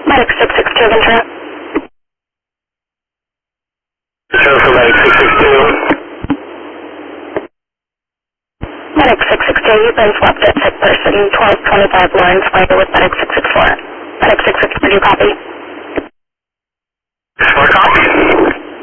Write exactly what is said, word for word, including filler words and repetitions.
Medic six six two, Ventura. Ventura for Medic six six two. Medic six six two, you've been swapped at sick person twelve twenty-five Lawrence Way with Medic six six four. Medic six six four, do you copy?